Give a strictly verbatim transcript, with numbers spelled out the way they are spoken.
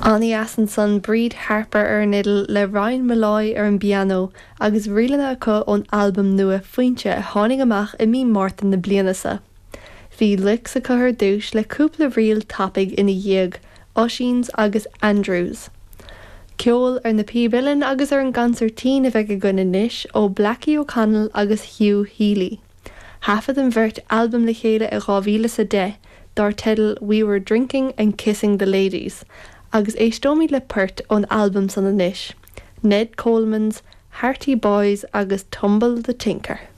Annie asan san Breed Harper ar nidal le Ryan Malloy ar an piano agus rilanna acu ón album nua Fointe a tháinig amach i mí Márta na blianasa. Bhí licks a chuthar dúis le cúpla rial tapig ina dhiag, Oisíns agus Andrews. Ceol ar na píbilin agus ar an gancertín a bheith go gona níis ó Blackie O'Connell agus Hugh Healy. Hafad an bhirt album le chéile i gábhíle sa de, dar title We Were Drinking and Kissing the Ladies, agus éistómí le pert ón album san na níis. Ned Coleman's Hearty Boys agus Tumble the Tinker.